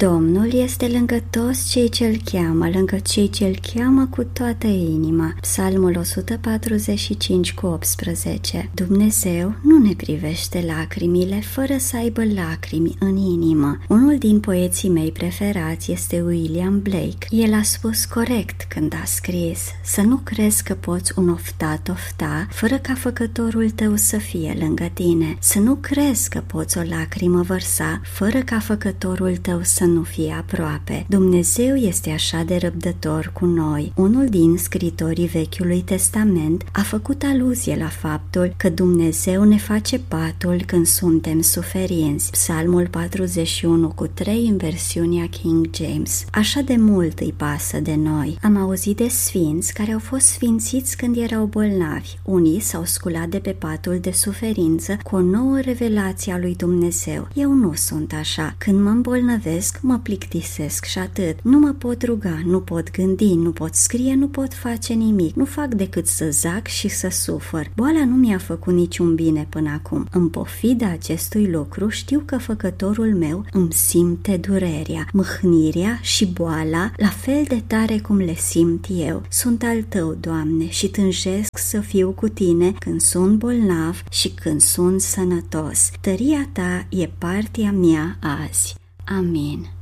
Domnul este lângă toți cei ce-L cheamă, lângă cei ce-L cheamă cu toată inima. Psalmul 145:18. Dumnezeu nu ne privește lacrimile fără să aibă lacrimi în inimă. Unul din poeții mei preferați este William Blake. El a spus corect când a scris: să nu crezi că poți un ofta fără ca făcătorul tău să fie lângă tine. Să nu crezi că poți o lacrimă vărsa fără ca făcătorul tău să nu fie aproape. Dumnezeu este așa de răbdător cu noi. Unul din scritorii Vechiului Testament a făcut aluzie la faptul că Dumnezeu ne face patul când suntem suferinți. Psalmul 41:3 în versiunea King James. Așa de mult îi pasă de noi. Am auzit de sfinți care au fost sfințiți când erau bolnavi. Unii s-au sculat de pe patul de suferință cu o nouă revelație a lui Dumnezeu. Eu nu sunt așa. Când mă îmbolnăvesc, mă plictisesc și atât. Nu mă pot ruga, nu pot gândi, nu pot scrie, nu pot face nimic. Nu fac decât să zac și să sufăr. Boala nu mi-a făcut niciun bine până acum. În pofida acestui lucru, știu că făcătorul meu îmi simte durerea, mâhnirea și boala la fel de tare cum le simt eu. Sunt al tău, Doamne, și tânjesc să fiu cu tine când sunt bolnav și când sunt sănătos. Tăria ta e partea mea azi. Amin.